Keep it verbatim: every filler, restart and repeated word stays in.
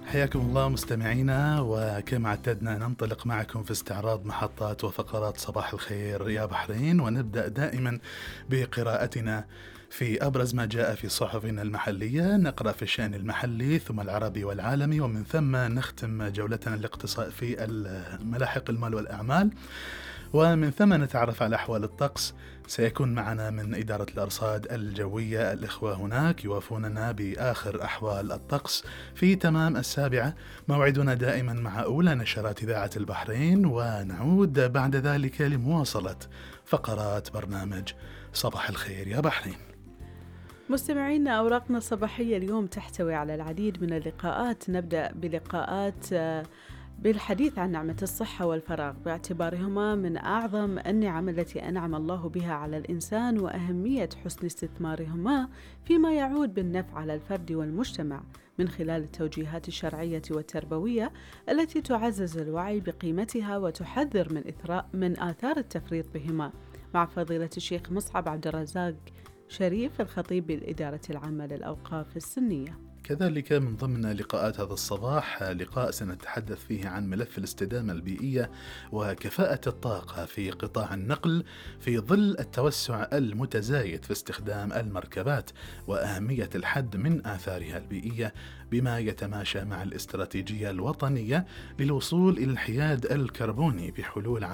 حياكم الله مستمعينا، وكما اعتدنا ننطلق معكم في استعراض محطات وفقرات صباح الخير يا بحرين، ونبدأ دائما بقراءتنا في أبرز ما جاء في صحفنا المحلية. نقرأ في الشأن المحلي ثم العربي والعالمي، ومن ثم نختم جولتنا الاقتصاد في ملاحق المال والأعمال، ومن ثم نتعرف على أحوال الطقس. سيكون معنا من إدارة الأرصاد الجوية الإخوة هناك يوافوننا بآخر أحوال الطقس في تمام السابعة. موعدنا دائما مع أولى نشرات إذاعة البحرين، ونعود بعد ذلك لمواصلة فقرات برنامج صباح الخير يا بحرين. مستمعينا، أوراقنا الصباحية اليوم تحتوي على العديد من اللقاءات. نبدأ بلقاءات بالحديث عن نعمة الصحة والفراغ باعتبارهما من أعظم النعم التي أنعم الله بها على الإنسان، وأهمية حسن استثمارهما فيما يعود بالنفع على الفرد والمجتمع من خلال التوجيهات الشرعية والتربوية التي تعزز الوعي بقيمتها وتحذر من إثراء من آثار التفريط بهما، مع فضيلة الشيخ مصعب عبد الرزاق شريف الخطيب بالإدارة العامة للأوقاف السنية. كذلك من ضمن لقاءات هذا الصباح لقاء سنتحدث فيه عن ملف الاستدامة البيئية وكفاءة الطاقة في قطاع النقل في ظل التوسع المتزايد في استخدام المركبات، وأهمية الحد من آثارها البيئية بما يتماشى مع الاستراتيجية الوطنية للوصول إلى الحياد الكربوني بحلول